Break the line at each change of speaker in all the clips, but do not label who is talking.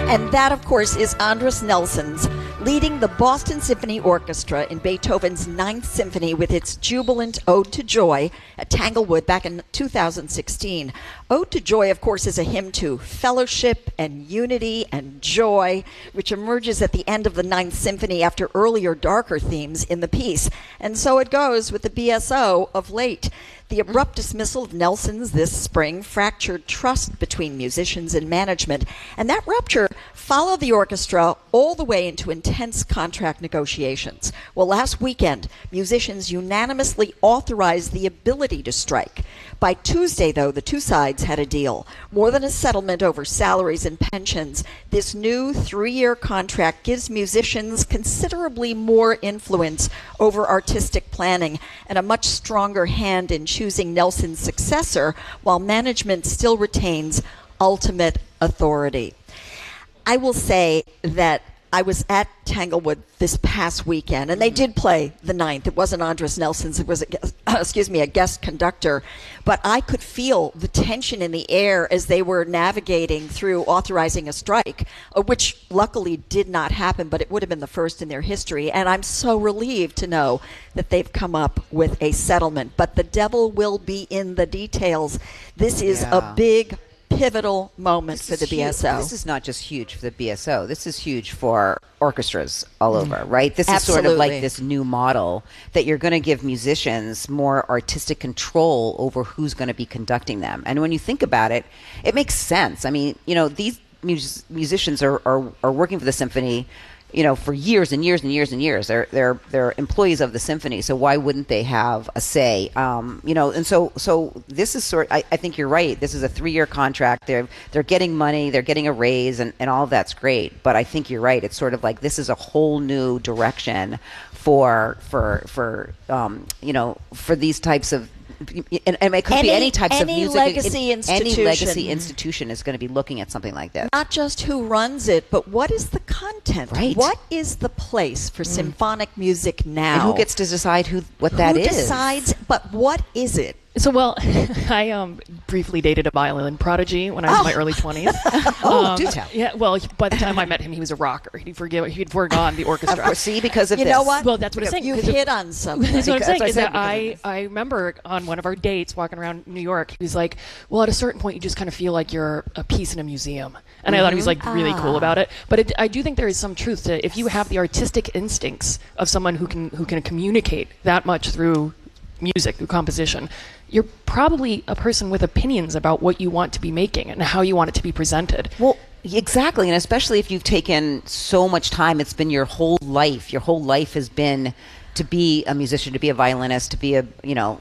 And that, of course, is Andris Nelsons leading the Boston Symphony Orchestra in Beethoven's Ninth Symphony with its jubilant Ode to Joy at Tanglewood back in 2016. Ode to Joy, of course, is a hymn to fellowship and unity and joy, which emerges at the end of the Ninth Symphony after earlier darker themes in the piece. And so it goes with the BSO of late. The abrupt dismissal of Nelsons this spring fractured trust between musicians and management, and that rupture followed the orchestra all the way into intense contract negotiations. Well, last weekend, musicians unanimously authorized the ability to strike. By Tuesday, though, the two sides had a deal. More than a settlement over salaries and pensions, this new 3-year contract gives musicians considerably more influence over artistic planning and a much stronger hand in choosing Nelson's successor, while management still retains ultimate authority. I will say that I was at Tanglewood this past weekend, and they did play the Ninth. It wasn't Andris Nelsons, it was a guest conductor. But I could feel the tension in the air as they were navigating through authorizing a strike, which luckily did not happen, but it would have been the first in their history. And I'm so relieved to know that they've come up with a settlement. But the devil will be in the details. This is a big pivotal moment for the BSO.
This is not just huge for the BSO. This is huge for orchestras all over, right? This is sort of like this new model that you're going to give musicians more artistic control over who's going to be conducting them. And when you think about it, it makes sense. I mean, you know, these musicians are working for the symphony, you know, for years and years and years and years. They're employees of the symphony, so why wouldn't they have a say? You know, and so this is I think you're right. This is a 3-year contract. They're getting money, they're getting a raise, and all of that's great. But I think you're right. It's sort of like this is a whole new direction for you know, for these types of. And it could be any types of music. Any legacy institution is going to be looking at something like this.
Not just who runs it, but what is the content?
Right.
What is the place for symphonic music now?
And who gets to decide what that is?
Who decides, but what is it?
So, well, I briefly dated a violin prodigy when I was in my early 20s.
Do tell.
Yeah, well, by the time I met him, he was a rocker. He'd foregone the orchestra.
Of course, see, because of
you
this.
know what?
Well, that's what I'm saying.
You hit on something.
That's what I'm saying. Is that
I
remember on one of our dates walking around New York, he was like, well, at a certain point, you just kind of feel like you're a piece in a museum. And I thought he was like really cool about it. But I do think there is some truth to if you have the artistic instincts of someone who can communicate that much through music, through composition, you're probably a person with opinions about what you want to be making and how you want it to be presented.
Well, exactly, and especially if you've taken so much time, it's been your whole life. Your whole life has been to be a musician, to be a violinist, to be a, you know,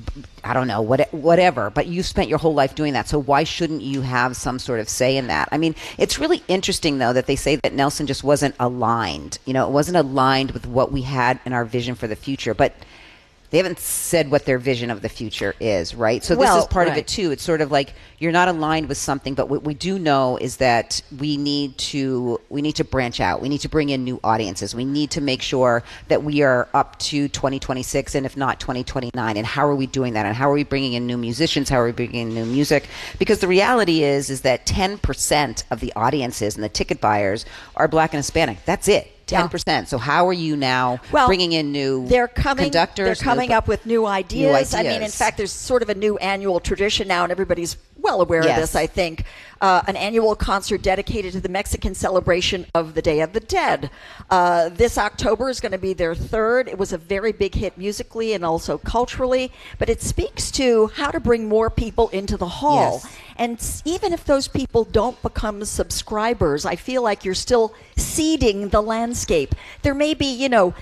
I don't know, whatever, but you spent your whole life doing that, so why shouldn't you have some sort of say in that? I mean, it's really interesting, though, that they say that Nelson just wasn't aligned. You know, it wasn't aligned with what we had in our vision for the future, but they haven't said what their vision of the future is, right? So this is part of it, too. It's sort of like you're not aligned with something, but what we do know is that we need to branch out. We need to bring in new audiences. We need to make sure that we are up to 2026 and if not 2029. And how are we doing that? And how are we bringing in new musicians? How are we bringing in new music? Because the reality is that 10% of the audiences and the ticket buyers are Black and Hispanic. That's it. 10%. So how are you now bringing in new conductors?
They're coming up with new ideas. I mean, in fact, there's sort of a new annual tradition now, and everybody's well aware of this, I think. An annual concert dedicated to the Mexican celebration of the Day of the Dead. This October is going to be their third. It was a very big hit musically and also culturally, but it speaks to how to bring more people into the hall.
Yes.
And even if those people don't become subscribers, I feel like you're still seeding the landscape. There may be,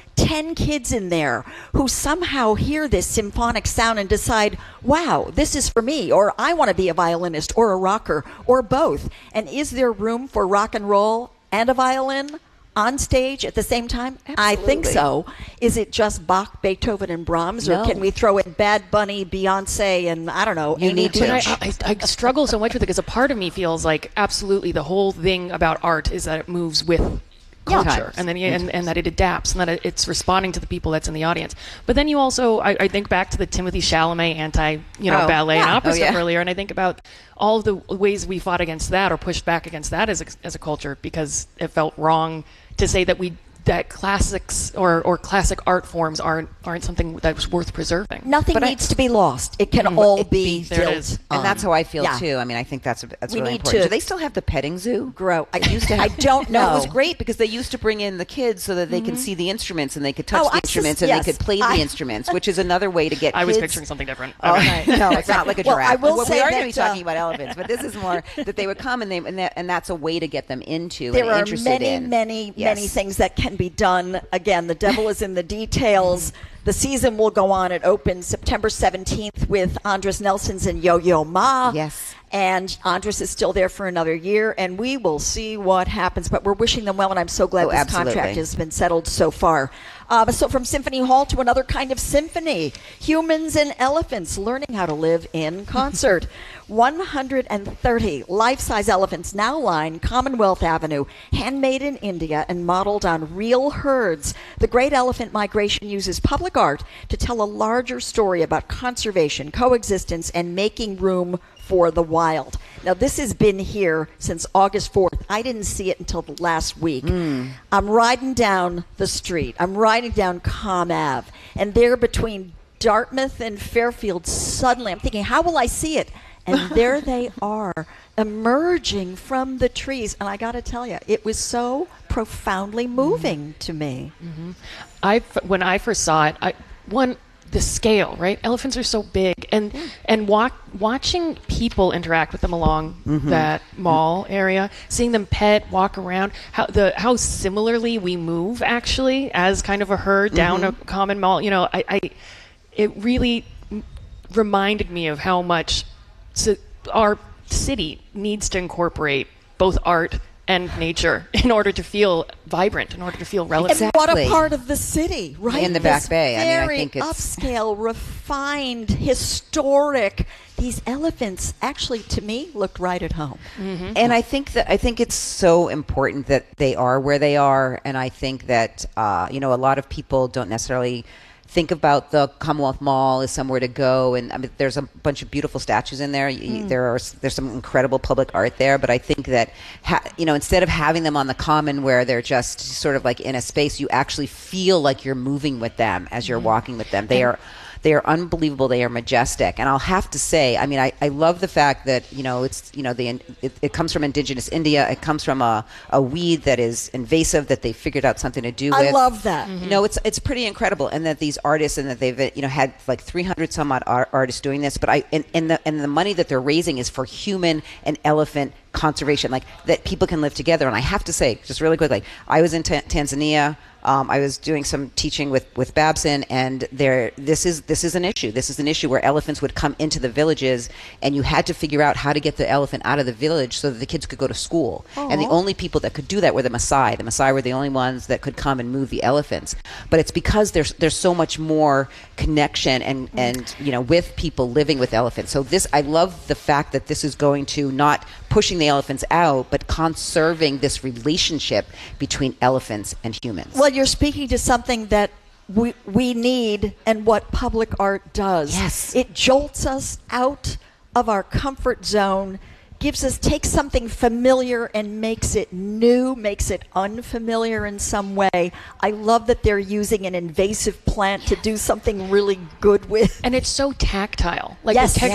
10 kids in there who somehow hear this symphonic sound and decide, wow, this is for me, or I want to be a violinist or a rocker or both. And is there room for rock and roll and a violin on stage at the same time?
Absolutely.
I think so. Is it just Bach, Beethoven, and Brahms, or can we throw in Bad Bunny, Beyonce, and I don't know, Amy Tisch?
I struggle so much with it because a part of me feels like absolutely the whole thing about art is that it moves with culture, and then and that it adapts, and that it's responding to the people that's in the audience. But then you also, I think back to the Timothy Chalamet ballet and opera stuff earlier, and I think about all of the ways we fought against that or pushed back against that as a culture, because it felt wrong to say that classics or classic art forms aren't something that's worth preserving.
Nothing needs to be lost. It can all be built
on. And that's how I feel too. I mean, I think that's really important. Do they still have the petting zoo? I used to have,
I don't know.
It was great because they used to bring in the kids so that they can see the instruments and they could touch the instruments and they could play the instruments, which is another way to get
I
kids.
was picturing something different.
No, it's not like a giraffe.
I will say
we are
that,
going to be talking about elephants, but this is more that they would come and that's a way to get them into
there
and interested in.
There are many things that can be done. Again, the devil is in the details. The season will go on. It opens September 17th with Andres Nelsons and Yo-Yo Ma.
Yes.
And Andres is still there for another year, and we will see what happens. But we're wishing them well, and I'm so glad this contract has been settled so far. So from Symphony Hall to another kind of symphony, humans and elephants learning how to live in concert. 130 life-size elephants now line Commonwealth Avenue, handmade in India and modeled on real herds. The Great Elephant Migration uses public art to tell a larger story about conservation, coexistence, and making room for the wild. Now, this has been here since August 4th. I didn't see it until the last week. I'm riding down the street. I'm riding down Com Ave. And there between Dartmouth and Fairfield, suddenly I'm thinking, how will I see it? And there they are, emerging from the trees. And I got to tell you, it was so profoundly moving to me.
When I first saw it, the scale, right? Elephants are so big, and watching people interact with them along that mall area, seeing them walk around, how similarly we move actually as kind of a herd down a common mall. It really reminded me of how much our city needs to incorporate both art and nature in order to feel vibrant, in order to feel relevant.
And what a part of the city, right?
In the Back Bay.
I
think it's
upscale, refined, historic. These elephants actually, to me, looked right at home.
And I think it's so important that they are where they are. And I think that a lot of people don't necessarily think about the Commonwealth Mall as somewhere to go, and I mean, there's a bunch of beautiful statues in there. There's some incredible public art there, but I think that instead of having them on the common where they're just sort of like in a space, you actually feel like you're moving with them as you're walking with them. They are unbelievable. They are majestic, and I'll have to say, I mean, I love the fact that it comes from indigenous India. It comes from a weed that is invasive that they figured out something to do with.
I love that.
It's pretty incredible, and that these artists and that they've had like 300 some odd artists doing this. But the money that they're raising is for human and elephant conservation, like that people can live together. And I have to say, just really quickly, I was in Tanzania. I was doing some teaching with Babson, and this is an issue. This is an issue where elephants would come into the villages, and you had to figure out how to get the elephant out of the village so that the kids could go to school. Aww. And the only people that could do that were the Maasai. The Maasai were the only ones that could come and move the elephants. But it's because there's so much more connection and with people living with elephants. So I love the fact that this is going to not pushing the elephants out, but conserving this relationship between elephants and humans.
Well, you're speaking to something that we need, and what public art does.
Yes.
It jolts us out of our comfort zone, takes something familiar and makes it new, makes it unfamiliar in some way. I love that they're using an invasive plant to do something really good with.
And it's so tactile. Like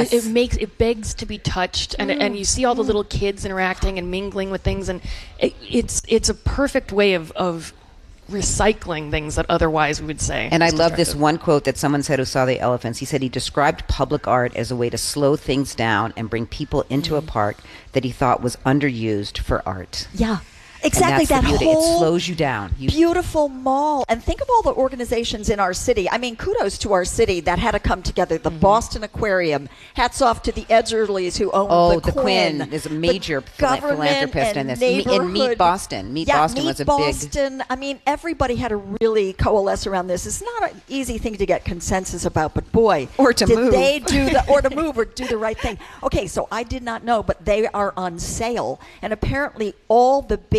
it begs to be touched, and you see all the little kids interacting and mingling with things, and it's a perfect way of recycling things that otherwise we would say.
And I love this one quote that someone said who saw the elephants. He said he described public art as a way to slow things down and bring people into a park that he thought was underused for art.
Yeah. Exactly,
that
whole
it slows you down.
Beautiful mall. And think of all the organizations in our city. I mean, kudos to our city that had to come together. The Boston Aquarium. Hats off to the Edgerleys who own the Quinn.
Is a major philanthropist in this. And Meet Boston. Meet Boston was a
big... I mean, everybody had to really coalesce around this. It's not an easy thing to get consensus about, but boy...
Or to move.
Or to move or do the right thing. Okay, so I did not know, but they are on sale. And apparently all the baby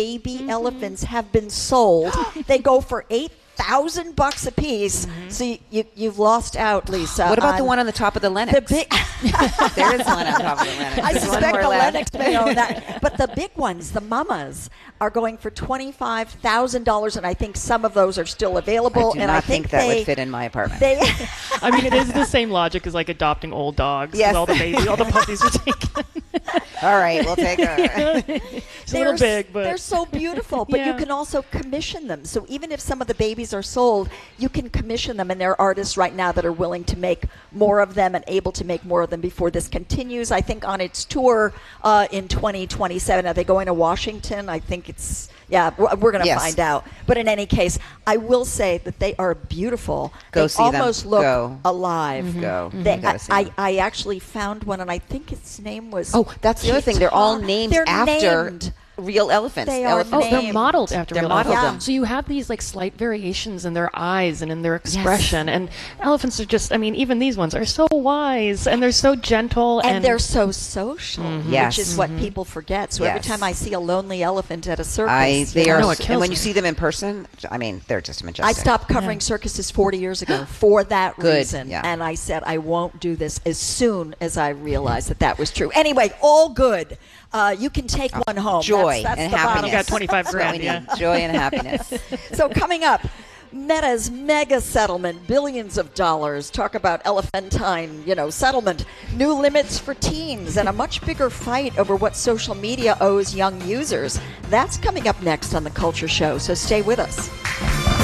baby elephants have been sold. They go for $8,000 a piece. So you've lost out, Lisa.
What about the one on the top of the Lennox?
The big.
There is one on top of the Lennox.
I
There's one
suspect
more
the
left.
Lennox may own that. But the big ones, the mamas, are going for $25,000, and I think some of those are still available.
I do
and
not
I
think that would fit in my apartment.
They,
I mean, it is the same logic as like adopting old dogs. 'Cause
Yes.
all the babies, all the puppies are taken.
All right, we'll take her.
It's a little big, but
they're so beautiful. But you
Yeah.
can also commission them. So even if some of the babies are sold, you can commission them. And there are artists right now that are willing to make more of them and able to make more of them before this continues. I think on its tour in 2027. Are they going to Washington? I think it's. Yeah, we're going to
Yes.
find out. But in any case, I will say that they are beautiful.
Go
they
see them.
almost look
Go.
alive.
Go.
They,
You gotta see them.
I actually found one, and I think its name was.
Oh, that's the other thing. They're all named
They're
after
named.
real elephants.
They are
Oh, they're
named.
modeled after
They're
real
modeled
elephants.
them.
So you have these like slight variations in their eyes and in their expression. And elephants are just, I mean, even these ones are so wise and they're so gentle.
And they're so social,
Yes.
which is what people forget. So every
Yes.
time I see a lonely elephant at a circus,
They
you
are,
know,
No, it kills
and when
me.
you see them in person, I mean, they're just majestic.
I stopped covering circuses 40 years ago for that
Good,
reason.
yeah.
And I said I won't do this as soon as I realized that that was true. Anyway, all good. You can take one home.
Joy
That's
and
the bottom
happiness.
You got 25
That's what
grand,
we
yeah.
need. Joy and happiness.
So coming up, Meta's mega settlement, billions of dollars. Talk about elephantine, settlement. New limits for teens and a much bigger fight over what social media owes young users. That's coming up next on The Culture Show, so stay with us.